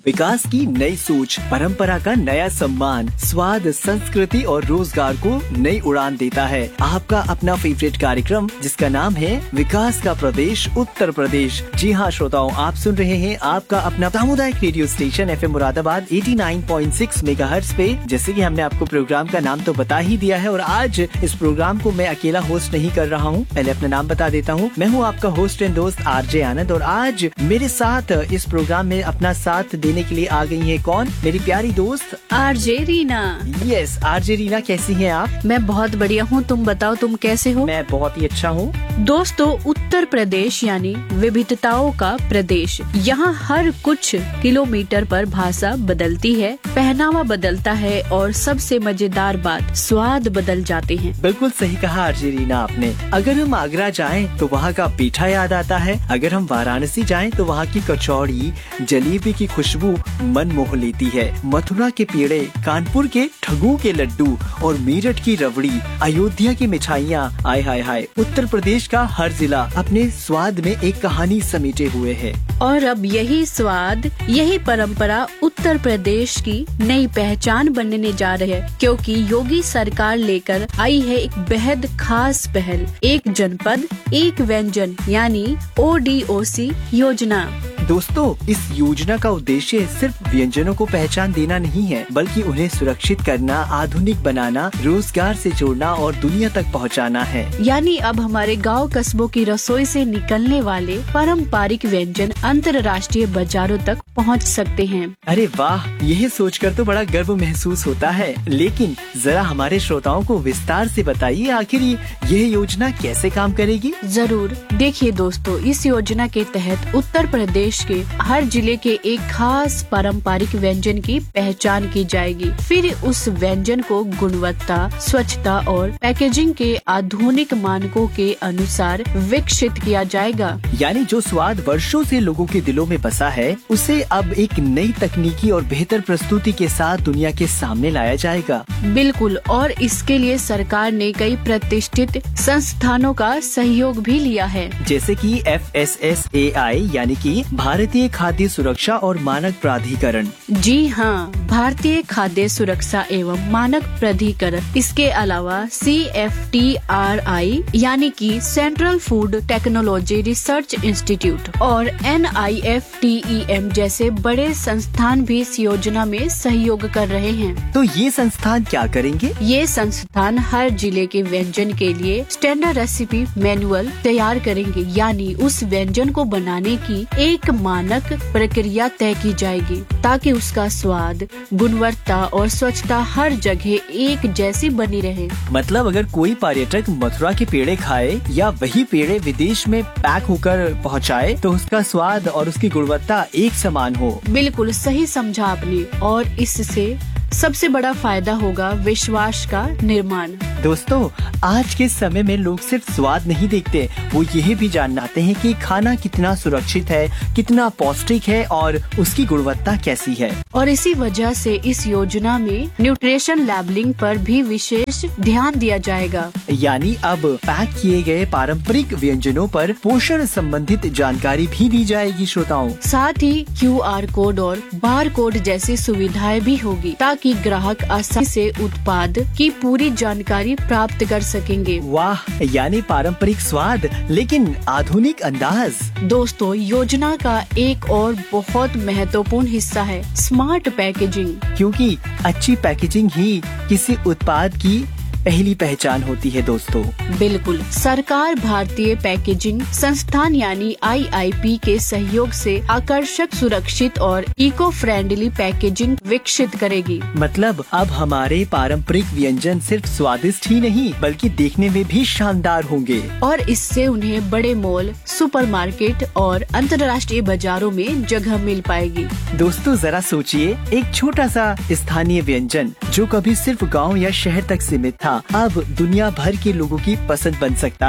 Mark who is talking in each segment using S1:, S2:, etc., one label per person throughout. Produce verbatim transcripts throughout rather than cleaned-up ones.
S1: विकास की नई सोच, परंपरा का नया सम्मान, स्वाद, संस्कृति और रोजगार को नई उड़ान देता है। आपका अपना फेवरेट कार्यक्रम जिसका नाम है विकास का प्रदेश उत्तर प्रदेश। जी हाँ श्रोताओं, आप सुन रहे हैं आपका अपना सामुदायिक radio station F M Moradabad नवासी पॉइंट छह मेगाहर्ट्ज पे। जैसे कि हमने आपको प्रोग्राम का नाम तो बता ही दिया है और आज इस प्रोग्राम को मैं अकेला होस्ट नहीं कर रहा हूँ। पहले अपना नाम बता देता हूँ। मैं हूँ आपका होस्ट एंड दोस्त आरजे आनंद और आज मेरे साथ इस प्रोग्राम में अपना साथ देने के लिए आ गई है कौन? मेरी प्यारी दोस्त
S2: RJ Reena.
S1: Yes RJ Reena, कैसी हैं आप?
S2: मैं बहुत बढ़िया हूँ, तुम बताओ तुम कैसे हो?
S1: मैं बहुत ही अच्छा हूँ।
S2: दोस्तों, उत्तर प्रदेश यानी विविधताओं का प्रदेश। यहाँ हर कुछ किलोमीटर पर भाषा बदलती है, पहनावा बदलता है और सबसे मजेदार बात, स्वाद बदल जाते हैं।
S1: बिल्कुल सही कहा आरजे रीना आपने। अगर हम आगरा जाएं तो वहाँ का पीठा याद आता है, अगर हम वाराणसी जाएं तो वहाँ की कचौड़ी, जलेबी की खुशबू मन मोह लेती है। मथुरा के पेड़े, कानपुर के ठगू के लड्डू और मेरठ की रबड़ी, अयोध्या की मिठाइयाँ, आय हाय हाय। उत्तर प्रदेश का हर जिला अपने स्वाद में एक कहानी समेटे हुए है।
S2: और अब यही स्वाद, यही परंपरा उत्तर प्रदेश की नई पहचान बनने जा रही है, क्योंकि योगी सरकार लेकर आई है एक बेहद खास पहल, एक जनपद एक व्यंजन यानी ओ डी ओ सी योजना।
S1: दोस्तों, इस योजना का उद्देश्य सिर्फ व्यंजनों को पहचान देना नहीं है, बल्कि उन्हें सुरक्षित करना, आधुनिक बनाना, रोजगार से जोड़ना और दुनिया तक पहुंचाना है।
S2: यानी अब हमारे गांव कस्बों की रसोई से निकलने वाले पारंपरिक व्यंजन अंतर्राष्ट्रीय बाजारों तक पहुंच सकते हैं।
S1: अरे वाह, यह सोचकर तो बड़ा गर्व महसूस होता है। लेकिन जरा हमारे श्रोताओं को विस्तार से बताइए, आखिर यह योजना कैसे काम करेगी?
S2: जरूर। देखिए दोस्तों, इस योजना के तहत उत्तर प्रदेश के हर जिले के एक खास पारंपरिक व्यंजन की पहचान की जाएगी। फिर उस व्यंजन को गुणवत्ता, स्वच्छता और पैकेजिंग के आधुनिक मानकों के अनुसार विकसित किया जाएगा।
S1: यानी जो स्वाद वर्षों से लोगों के दिलों में बसा है, उसे अब एक नई तकनीकी और बेहतर प्रस्तुति के साथ दुनिया के सामने लाया जाएगा।
S2: बिल्कुल, और इसके लिए सरकार ने कई प्रतिष्ठित संस्थानों का सहयोग भी लिया है,
S1: जैसे कि एफ एस एस ए आई यानी कि भारतीय खाद्य सुरक्षा और मानक प्राधिकरण।
S2: जी हाँ, भारतीय खाद्य सुरक्षा एवं मानक प्राधिकरण। इसके अलावा सी एफ टी आर आई यानी कि central food technology research institute और N I F T E M जैसे बड़े संस्थान भी इस योजना में सहयोग कर रहे हैं।
S1: तो ये संस्थान क्या करेंगे?
S2: ये संस्थान हर जिले के व्यंजन के लिए स्टैंडर्ड रेसिपी मैनुअल तैयार करेंगे, यानी उस व्यंजन को बनाने की एक मानक प्रक्रिया तय की जाएगी, ताकि उसका स्वाद, गुणवत्ता और स्वच्छता हर जगह एक जैसी बनी रहे।
S1: मतलब अगर कोई पर्यटक मथुरा के पेड़े खाए या वही पेड़े विदेश में पैक होकर पहुंचाए, तो उसका स्वाद और उसकी गुणवत्ता एक समान हो।
S2: बिल्कुल सही समझा आपने, और इससे सबसे बड़ा फायदा होगा विश्वास का निर्माण।
S1: दोस्तों, आज के समय में लोग सिर्फ स्वाद नहीं देखते, वो यही भी जानना चाहते हैं कि खाना कितना सुरक्षित है, कितना पौष्टिक है और उसकी गुणवत्ता कैसी है।
S2: और इसी वजह से इस योजना में न्यूट्रिशन लेबलिंग पर भी विशेष ध्यान दिया जाएगा।
S1: यानी अब पैक किए गए पारंपरिक व्यंजनों पर पोषण संबंधित जानकारी भी दी जाएगी श्रोताओं।
S2: साथ ही क्यू आर कोड और बार कोड जैसी सुविधाएं भी होगी, ताकि ग्राहक आसानी से उत्पाद की पूरी जानकारी प्राप्त कर सकेंगे।
S1: वाह, यानी पारंपरिक स्वाद लेकिन आधुनिक अंदाज।
S2: दोस्तों, योजना का एक और बहुत महत्वपूर्ण हिस्सा है स्मार्ट पैकेजिंग,
S1: क्योंकि अच्छी पैकेजिंग ही किसी उत्पाद की पहली पहचान होती है। दोस्तों,
S2: बिल्कुल, सरकार भारतीय पैकेजिंग संस्थान यानी आई आई पी के सहयोग से आकर्षक, सुरक्षित और इको फ्रेंडली पैकेजिंग विकसित करेगी।
S1: मतलब अब हमारे पारंपरिक व्यंजन सिर्फ स्वादिष्ट ही नहीं, बल्कि देखने में भी शानदार होंगे
S2: और इससे उन्हें बड़े मॉल, सुपरमार्केट और अंतर्राष्ट्रीय बाजारों में जगह मिल पाएगी।
S1: दोस्तों, जरा सोचिए, एक छोटा सा स्थानीय व्यंजन जो कभी सिर्फ गाँव या शहर तक सीमित था, अब दुनिया भर के लोगों की पसंद बन सकता है।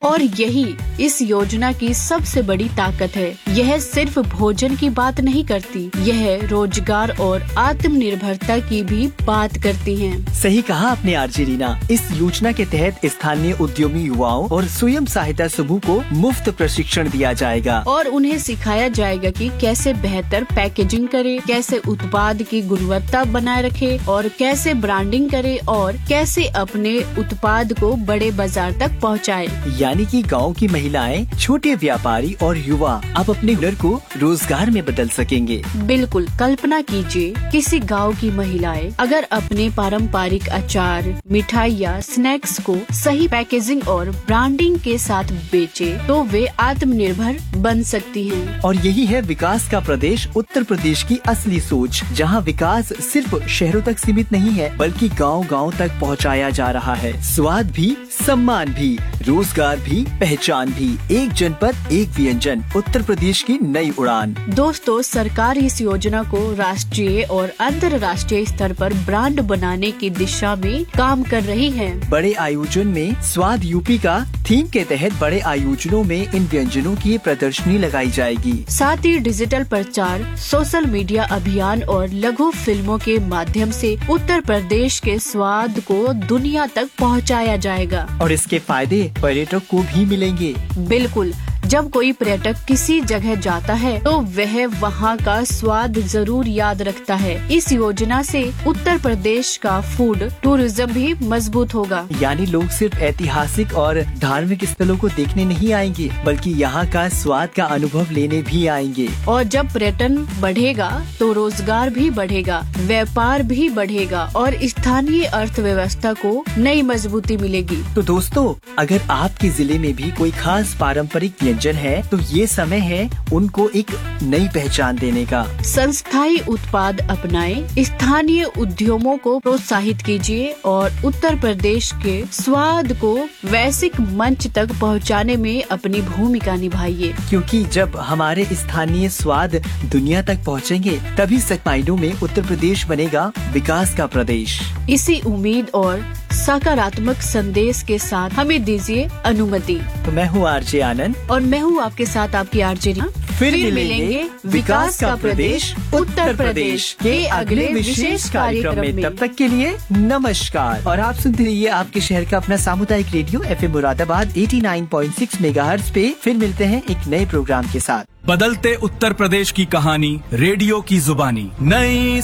S2: और यही इस योजना की सबसे बड़ी ताकत है। यह सिर्फ भोजन की बात नहीं करती, यह रोजगार और आत्मनिर्भरता की भी बात करती है।
S1: सही कहा आपने आरजे रीना। इस योजना के तहत स्थानीय उद्यमी युवाओं और स्वयं सहायता समूह को मुफ्त प्रशिक्षण दिया जाएगा
S2: और उन्हें सिखाया जाएगा कि कैसे बेहतर पैकेजिंग करे, कैसे उत्पाद की गुणवत्ता बनाए रखे और कैसे ब्रांडिंग करे और कैसे अपने उत्पाद को बड़े बाजार तक पहुंचाए।
S1: यानी कि गांव की महिलाएं, छोटे व्यापारी और युवा अब अपने हुनर को रोजगार में बदल सकेंगे।
S2: बिल्कुल, कल्पना कीजिए किसी गांव की महिलाएं अगर अपने पारंपरिक अचार, मिठाई या स्नैक्स को सही पैकेजिंग और ब्रांडिंग के साथ बेचे तो वे आत्मनिर्भर बन सकती हैं।
S1: और यही है विकास का प्रदेश उत्तर प्रदेश की असली सोच, जहां विकास सिर्फ शहरों तक सीमित नहीं है बल्कि गांव-गांव तक पहुंचाया जा रहा है। स्वाद भी, सम्मान भी, रोजगार भी, पहचान भी, एक जनपद एक व्यंजन, उत्तर प्रदेश की नई उड़ान।
S2: दोस्तों, सरकार इस योजना को राष्ट्रीय और अंतर्राष्ट्रीय स्तर पर ब्रांड बनाने की दिशा में काम कर रही है।
S1: बड़े आयोजन में स्वाद यूपी का थीम के तहत बड़े आयोजनों में इन व्यंजनों की प्रदर्शनी लगाई जाएगी।
S2: साथ ही डिजिटल प्रचार, सोशल मीडिया अभियान और लघु फिल्मों के माध्यम से उत्तर प्रदेश के स्वाद को दुनिया तक पहुंचाया जाएगा।
S1: और इसके फायदे पर्यटक को भी मिलेंगे।
S2: बिल्कुल, जब कोई पर्यटक किसी जगह जाता है तो वह वहाँ का स्वाद जरूर याद रखता है। इस योजना से उत्तर प्रदेश का फूड टूरिज्म भी मजबूत होगा।
S1: यानी लोग सिर्फ ऐतिहासिक और धार्मिक स्थलों को देखने नहीं आएंगे बल्कि यहाँ का स्वाद का अनुभव लेने भी आएंगे।
S2: और जब पर्यटन बढ़ेगा तो रोजगार भी बढ़ेगा, व्यापार भी बढ़ेगा और स्थानीय अर्थव्यवस्था को नई मजबूती मिलेगी।
S1: तो दोस्तों, अगर आपके जिले में भी कोई खास पारंपरिक व्यंजन है तो ये समय है उनको एक नई पहचान देने का।
S2: संस्थाई उत्पाद अपनाएं, स्थानीय उद्यमों को प्रोत्साहित कीजिए और उत्तर प्रदेश के स्वाद को वैश्विक मंच तक पहुंचाने में अपनी भूमिका निभाइए।
S1: क्योंकि जब हमारे स्थानीय स्वाद दुनिया तक पहुंचेंगे तभी सच मायनों में उत्तर प्रदेश बनेगा विकास का प्रदेश।
S2: इसी उम्मीद और सकारात्मक संदेश के साथ हमें दीजिए अनुमति।
S1: तो मैं हूँ आरजे आनंद
S2: और मैं हूँ आपके साथ आपकी आरजे रीना।
S1: फिर मिलेंगे विकास का प्रदेश उत्तर प्रदेश के अगले विशेष कार्यक्रम में। तब तक के लिए नमस्कार। और आप सुनते रहिए आपके शहर का अपना सामुदायिक रेडियो एफ एम मुरादाबाद नवासी पॉइंट छह मेगाहर्ट्ज पे। फिर मिलते हैं एक नए प्रोग्राम के साथ।
S3: बदलते उत्तर प्रदेश की कहानी रेडियो की जुबानी। नई